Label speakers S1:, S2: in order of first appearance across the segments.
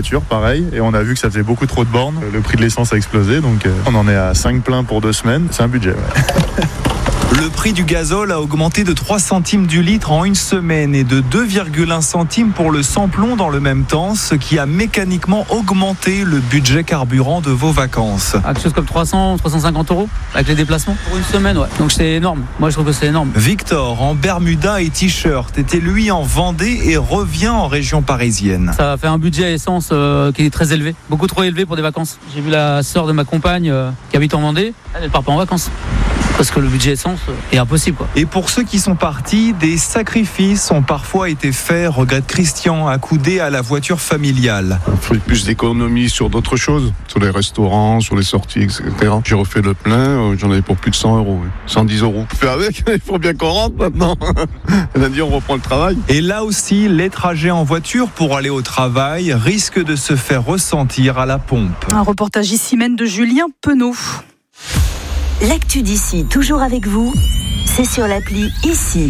S1: voiture, pareil, et on a vu que ça faisait beaucoup trop de bornes. Le prix de l'essence a explosé, donc on en est à 5 pleins pour 2 semaines. C'est un budget, ouais.
S2: Le prix du gazole a augmenté de 3 centimes du litre en une semaine et de 2,1 centimes pour le sans-plomb dans le même temps, ce qui a mécaniquement augmenté le budget carburant de vos vacances.
S3: Quelque chose comme 300, 350 € avec les déplacements pour une semaine, ouais. Donc c'est énorme. Moi je trouve que c'est énorme.
S2: Victor, en Bermuda et t-shirt, était lui en Vendée et revient en région parisienne.
S3: Ça fait un budget essence qui est très élevé, beaucoup trop élevé pour des vacances. J'ai vu la sœur de ma compagne qui habite en Vendée, elle ne part pas en vacances. Parce que le budget essence est impossible, quoi.
S2: Et pour ceux qui sont partis, des sacrifices ont parfois été faits, regrette Christian, accoudé à la voiture familiale.
S4: On fait plus d'économies sur d'autres choses, sur les restaurants, sur les sorties, etc. J'ai refait le plein, j'en avais pour plus de 100 €, 110 €. Fais avec, il faut bien qu'on rentre maintenant. Lundi, on reprend le travail.
S2: Et là aussi, les trajets en voiture pour aller au travail risquent de se faire ressentir à la pompe.
S5: Un reportage ici même de Julien Penaud.
S6: L'actu d'ici, toujours avec vous, c'est sur l'appli Ici.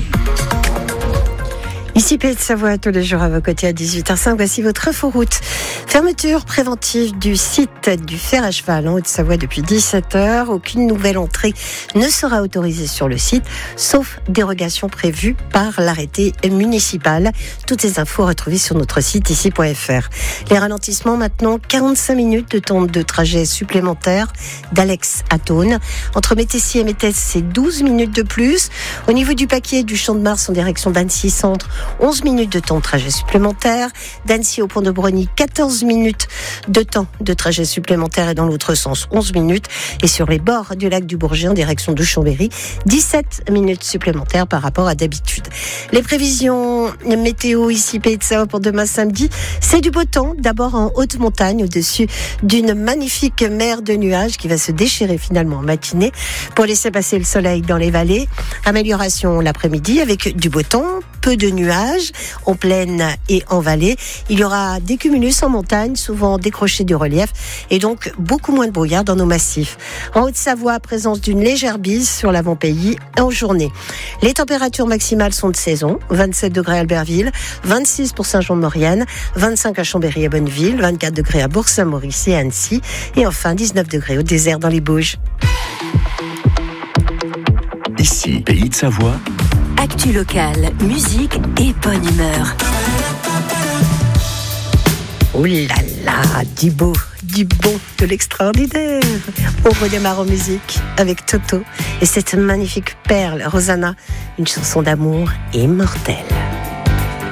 S7: Ici Pays de Savoie, tous les jours à vos côtés à 18h05. Voici votre inforoute. Fermeture préventive du site du fer à cheval en Haute-Savoie depuis 17h. Aucune nouvelle entrée ne sera autorisée sur le site, sauf dérogation prévue par l'arrêté municipal. Toutes ces infos retrouvées sur notre site ici.fr. Les ralentissements maintenant, 45 minutes de temps de trajet supplémentaire d'Alex à Thônes. Entre Métessier et Métès, c'est 12 minutes de plus. Au niveau du Paquier, du Champ de Mars en direction d'Annecy Centre, 11 minutes de temps de trajet supplémentaire. D'Annecy au Pont de Brogny, 14 minutes de temps de trajet supplémentaire et dans l'autre sens, 11 minutes. Et sur les bords du lac du Bourget en direction de Chambéry, 17 minutes supplémentaires par rapport à d'habitude. Les prévisions météo ici, Pays de Savoie pour demain samedi, c'est du beau temps. D'abord en haute montagne, au-dessus d'une magnifique mer de nuages qui va se déchirer finalement en matinée pour laisser passer le soleil dans les vallées. Amélioration l'après-midi avec du beau temps, peu de nuages en plaine et en vallée. Il y aura des cumulus en montagne, souvent décrochés du relief, et donc beaucoup moins de brouillard dans nos massifs. En Haute-Savoie, présence d'une légère bise sur l'avant-pays en journée. Les températures maximales sont de saison. 27 degrés à Albertville, 26 pour Saint-Jean-de-Maurienne, 25 à Chambéry et Bonneville, 24 degrés à Bourg-Saint-Maurice et Annecy, et enfin 19 degrés au désert dans les Bauges.
S8: Ici, Pays de Savoie.
S6: Actu locale, musique et bonne humeur.
S7: Oh là là, du beau, du bon, de l'extraordinaire. On redémarre en musique avec Toto et cette magnifique perle, Rosanna, une chanson d'amour immortelle.